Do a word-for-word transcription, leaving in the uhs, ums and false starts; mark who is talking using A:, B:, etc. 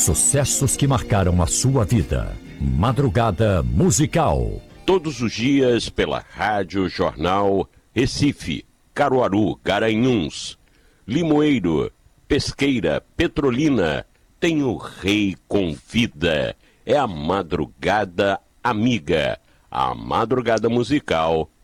A: sucessos que marcaram a sua vida. Madrugada Musical.
B: Todos os dias pela Rádio Jornal Recife, Caruaru, Garanhuns, Limoeiro, Pesqueira, Petrolina. Tem o Rei Convida. É a Madrugada Amiga. A Madrugada Musical